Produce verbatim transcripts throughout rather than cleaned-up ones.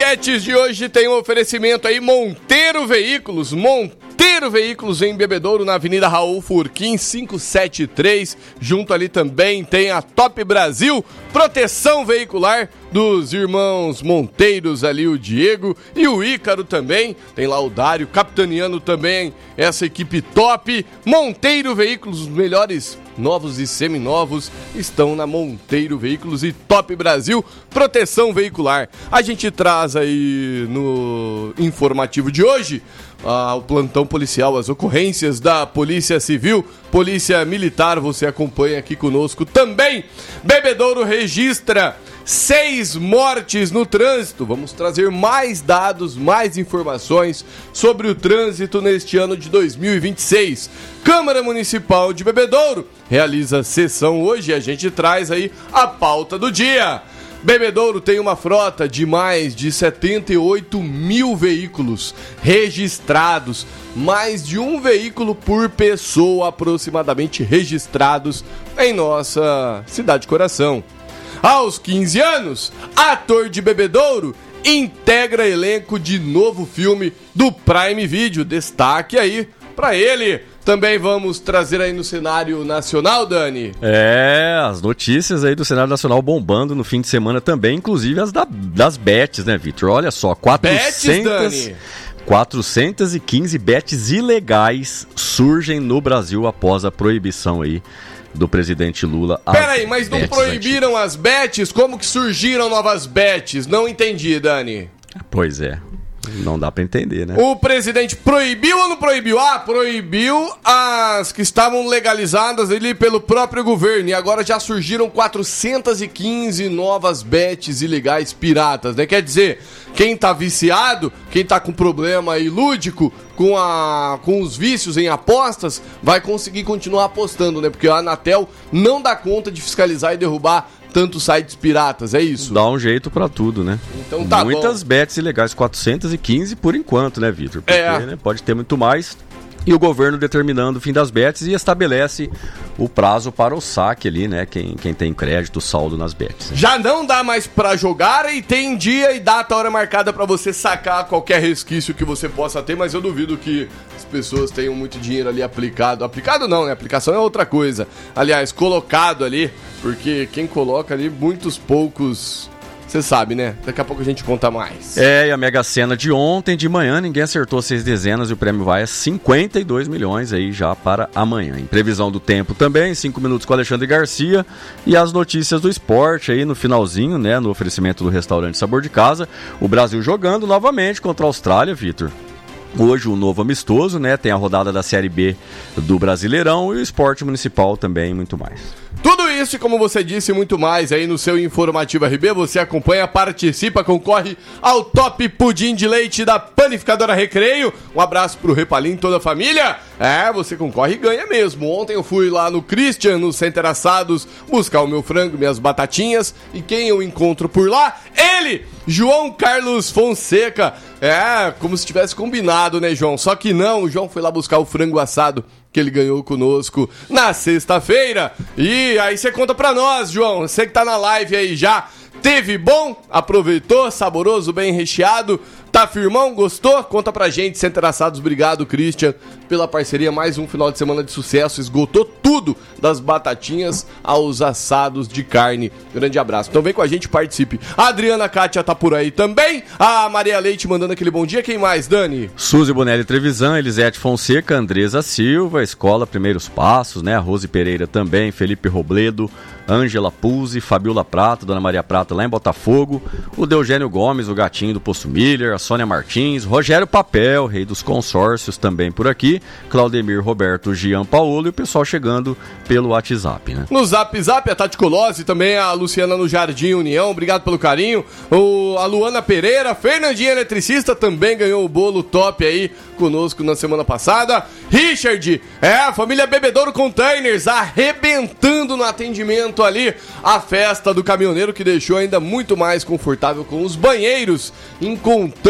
manchetes de hoje tem um oferecimento aí, Monteiro Veículos, Monteiro Veículos em Bebedouro, na Avenida Raul Furquim, quinhentos e setenta e três, junto ali também tem a Top Brasil, proteção veicular dos irmãos Monteiros ali, o Diego e o Ícaro também, tem lá o Dário, capitaneando também essa equipe top. Monteiro Veículos, os melhores novos e seminovos estão na Monteiro Veículos e Top Brasil, proteção veicular. A gente traz aí no informativo de hoje ah, o plantão policial, as ocorrências da Polícia Civil, Polícia Militar, você acompanha aqui conosco também. Bebedouro registra seis mortes no trânsito. Vamos trazer mais dados, mais informações sobre o trânsito neste ano de dois mil e vinte e seis. Câmara Municipal de Bebedouro realiza sessão hoje e a gente traz aí a pauta do dia. Bebedouro tem uma frota de mais de setenta e oito mil veículos registrados, mais de um veículo por pessoa aproximadamente registrados em nossa cidade-coração. Aos quinze anos, ator de Bebedouro integra elenco de novo filme do Prime Video. Destaque aí pra ele. Também vamos trazer aí no cenário nacional, Dani. É, as notícias aí do cenário nacional bombando no fim de semana também, inclusive as da, das bets, né, Vitor? Olha só, quatrocentas, quatrocentas e quinze bets ilegais surgem no Brasil após a proibição aí do presidente Lula. Peraí, mas não proibiram as bets? Como que surgiram novas bets? Não entendi, Dani. Pois é. Não dá pra entender, né? O presidente proibiu ou não proibiu? Ah, proibiu as que estavam legalizadas ali pelo próprio governo. E agora já surgiram quatrocentas e quinze novas bets ilegais piratas, né? Quer dizer, quem tá viciado, quem tá com problema aí lúdico, com, a, com os vícios em apostas, vai conseguir continuar apostando, né? Porque a Anatel não dá conta de fiscalizar e derrubar tantos sites piratas, é isso? Dá um jeito pra tudo, né? Então tá bom. Muitas bets ilegais, quatrocentas e quinze por enquanto, né, Vitor? Porque, é. né, pode ter muito mais. E o governo determinando o fim das bets e estabelece o prazo para o saque ali, né? Quem, quem tem crédito, saldo nas bets. Né? Já não dá mais pra jogar e tem dia e data, hora marcada pra você sacar qualquer resquício que você possa ter, mas eu duvido que as pessoas tenham muito dinheiro ali aplicado. Aplicado não, né? Aplicação é outra coisa. Aliás, colocado ali, porque quem coloca ali, muitos poucos... Você sabe, né? Daqui a pouco a gente conta mais. É, e a Mega Sena de ontem, de manhã, ninguém acertou seis dezenas e o prêmio vai a cinquenta e dois milhões aí já para amanhã. Em previsão do tempo também, cinco minutos com Alexandre Garcia e as notícias do esporte aí no finalzinho, né? No oferecimento do restaurante Sabor de Casa. O Brasil jogando novamente contra a Austrália, Vitor. Hoje um novo amistoso, né? Tem a rodada da Série B do Brasileirão e o esporte municipal também, muito mais. Tudo isso e como você disse, muito mais aí no seu Informativo R B. Você acompanha, participa, concorre ao Top Pudim de Leite da Panificadora Recreio. Um abraço pro Repalim e toda a família. É, você concorre e ganha mesmo. Ontem eu fui lá no Christian, no Center Assados, buscar o meu frango, minhas batatinhas. E quem eu encontro por lá? Ele, João Carlos Fonseca. É, como se tivesse combinado, né, João? Só que não, o João foi lá buscar o frango assado que ele ganhou conosco na sexta-feira. E aí você conta pra nós, João, você que tá na live aí já, teve bom? Aproveitou? Saboroso, bem recheado? Tá firmão? Gostou? Conta pra gente, Center Assados. Obrigado, Christian, pela parceria. Mais um final de semana de sucesso. Esgotou tudo, das batatinhas aos assados de carne. Grande abraço. Então vem com a gente, participe. A Adriana Kátia tá por aí também. A Maria Leite mandando aquele bom dia. Quem mais, Dani? Suzy Bonelli Trevisan, Elisete Fonseca, Andresa Silva, Escola Primeiros Passos, né? A Rose Pereira também, Felipe Robledo, Ângela Puzzi, Fabiola Prata, Dona Maria Prata lá em Botafogo, o Deugênio Gomes, o gatinho do Poço Miller, a Sônia Martins, Rogério Papel, rei dos consórcios também por aqui, Claudemir Roberto, Gian Paulo e o pessoal chegando pelo WhatsApp, né? No Zap Zap, a Tati Colossi, também a Luciana no Jardim União, obrigado pelo carinho, o, a Luana Pereira, Fernandinha Eletricista também ganhou o bolo top aí conosco na semana passada, Richard, é, a família Bebedouro Containers arrebentando no atendimento ali, a festa do caminhoneiro que deixou ainda muito mais confortável com os banheiros em containers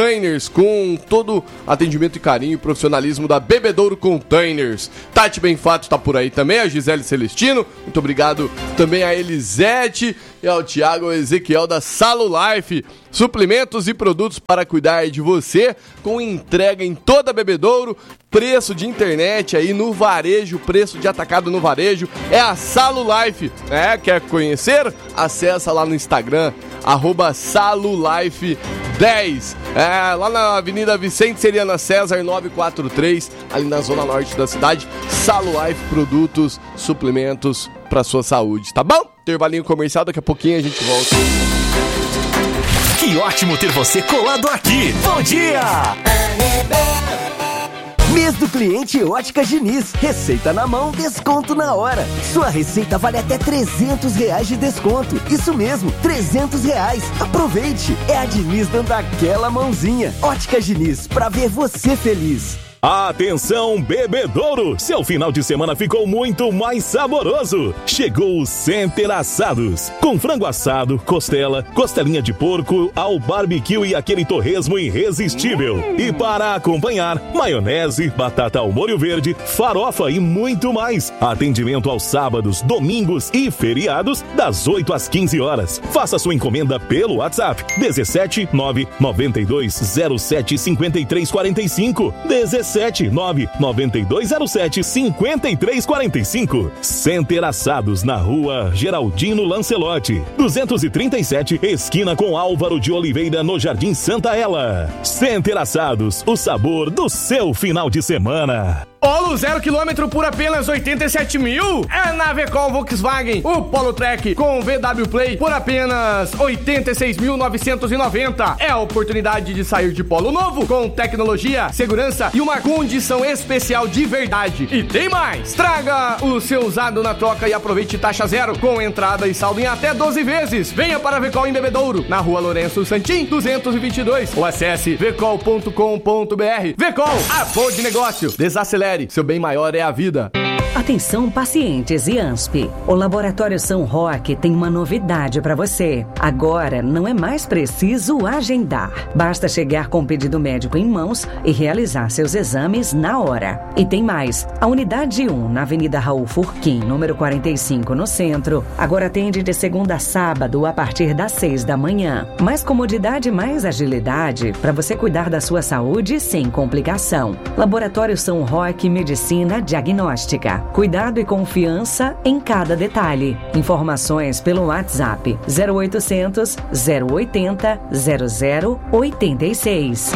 Containers, com todo atendimento e carinho e profissionalismo da Bebedouro Containers. Tati Benfato tá por aí também, a Gisele Celestino, muito obrigado também a Elisete e ao Thiago Ezequiel da Salo Life. Suplementos e produtos para cuidar de você, com entrega em toda a Bebedouro, preço de internet aí no varejo, preço de atacado no varejo, é a Salo Life. É, quer conhecer? Acessa lá no Instagram, arroba SaloLife dez. É, lá na Avenida Vicente Seriana César novecentos e quarenta e três, ali na zona norte da cidade. Salo Life, produtos, suplementos para sua saúde, tá bom? Intervalinho comercial, daqui a pouquinho a gente volta. Que ótimo ter você colado aqui. Bom dia! Mês do cliente Óticas Diniz. Receita na mão, desconto na hora. Sua receita vale até trezentos reais de desconto. Isso mesmo, trezentos reais. Aproveite. É a Diniz dando aquela mãozinha. Óticas Diniz, pra ver você feliz. Atenção, Bebedouro! Seu final de semana ficou muito mais saboroso. Chegou o Center Assados, com frango assado, costela, costelinha de porco, ao barbecue e aquele torresmo irresistível. E para acompanhar, maionese, batata ao molho verde, farofa e muito mais. Atendimento aos sábados, domingos e feriados, das oito às quinze horas. Faça sua encomenda pelo WhatsApp dezessete nove nove dois zero sete cinco três quatro cinco. dezessete nove nove dois zero sete cinco três quatro cinco. Center Assados, na rua Geraldino Lancelotti, duzentos e trinta e sete, esquina com Álvaro de Oliveira, no Jardim Santa Ela. Center Assados, o sabor do seu final de semana. Polo zero quilômetro por apenas oitenta e sete mil? É na Vecol Volkswagen. O Polo Track com V W Play por apenas oitenta e seis mil novecentos e noventa. É a oportunidade de sair de Polo novo com tecnologia, segurança e uma condição especial de verdade. E tem mais! Traga o seu usado na troca e aproveite taxa zero com entrada e saldo em até doze vezes. Venha para a Vecol em Bebedouro, na rua Lourenço Santim, duzentos e vinte e dois. Ou acesse vecol ponto com ponto br. Vecol, a boa de negócio. Desacelere. Seu bem maior é a vida. Atenção, pacientes e ANSP. O Laboratório São Roque tem uma novidade para você. Agora não é mais preciso agendar. Basta chegar com o pedido médico em mãos e realizar seus exames na hora. E tem mais. A unidade um, na Avenida Raul Furquim, número quarenta e cinco, no centro, agora atende de segunda a sábado a partir das seis da manhã. Mais comodidade e mais agilidade para você cuidar da sua saúde sem complicação. Laboratório São Roque Medicina Diagnóstica. Cuidado e confiança em cada detalhe. Informações pelo WhatsApp zero oitocentos, zero oitenta, zero zero oitenta e seis.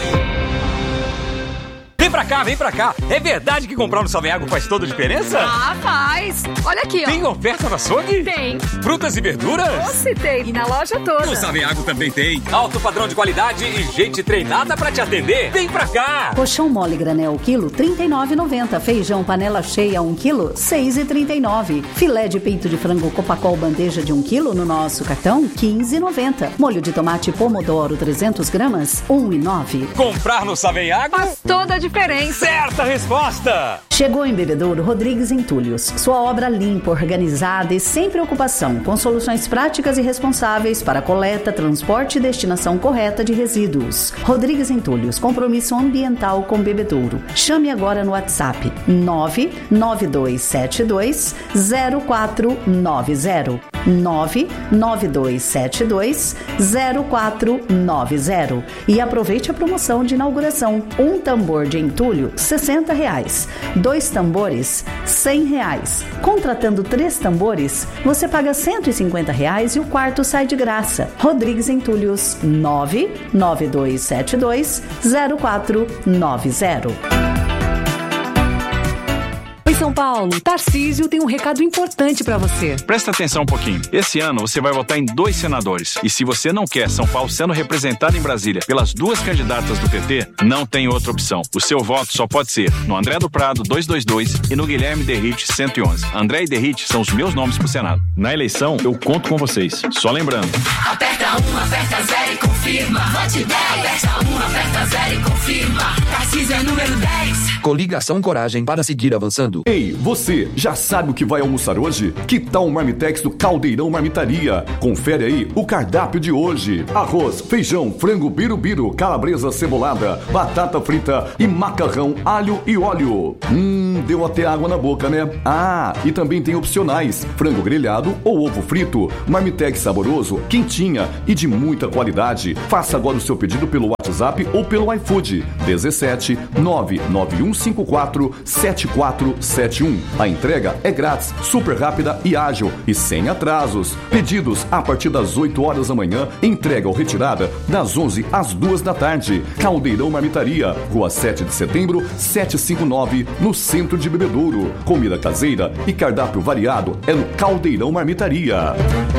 Vem pra cá, vem pra cá. É verdade que comprar no Savenhago faz toda a diferença? Ah, faz. Olha aqui, ó. Tem oferta no açougue? Tem. Frutas e verduras? Doce tem. E na loja toda. No Savenhago também tem. Alto padrão de qualidade e gente treinada pra te atender. Vem pra cá. Colchão mole granel quilo, trinta e nove reais e noventa centavos. Feijão panela cheia um quilo, seis reais e trinta e nove centavos. Filé de peito de frango Copacol bandeja de um quilo no nosso cartão, quinze reais e noventa centavos. Molho de tomate pomodoro trezentos gramas, um real e nove centavos. Comprar no Savenhago faz toda a diferença. Certa resposta! Chegou em Bebedouro Rodrigues Entulhos. Sua obra limpa, organizada e sem preocupação, com soluções práticas e responsáveis para coleta, transporte e destinação correta de resíduos. Rodrigues Entulhos, compromisso ambiental com Bebedouro. Chame agora no WhatsApp nove nove dois sete dois zero quatro nove zero. nove nove dois sete dois zero quatro nove zero. E aproveite a promoção de inauguração. Um tambor de entulho, sessenta reais. Dois tambores, cem reais. Contratando três tambores, você paga cento e cinquenta reais e o quarto sai de graça. Rodrigues Entulhos, nove nove dois sete dois zero quatro nove zero. São Paulo, Tarcísio tem um recado importante pra você. Presta atenção um pouquinho. Esse ano você vai votar em dois senadores. E se você não quer São Paulo sendo representado em Brasília pelas duas candidatas do P T, não tem outra opção. O seu voto só pode ser no André do Prado duzentos e vinte e dois e no Guilherme Derrite cento e onze. André e Derrite são os meus nomes pro Senado. Na eleição, eu conto com vocês. Só lembrando. Aperta um, aperta zero e confia. confirma. Vote dez. Aperta um, aperta zero e confirma. Tarcísio é número dez. Coligação Coragem para seguir avançando. Ei, você, já sabe o que vai almoçar hoje? Que tal o Marmitex do Caldeirão Marmitaria? Confere aí o cardápio de hoje. Arroz, feijão, frango birubiru, calabresa cebolada, batata frita e macarrão alho e óleo. Hum, deu até água na boca, né? Ah, e também tem opcionais: frango grelhado ou ovo frito. Marmitex saboroso, quentinha e de muita qualidade. Faça agora o seu pedido pelo WhatsApp ou pelo iFood. dezessete nove nove um cinco quatro sete quatro sete um. A entrega é grátis, super rápida e ágil e sem atrasos. Pedidos a partir das oito horas da manhã, entrega ou retirada das onze às duas da tarde. Caldeirão Marmitaria, Rua sete de Setembro, setecentos e cinquenta e nove, no centro de Bebedouro. Comida caseira e cardápio variado é no Caldeirão Marmitaria.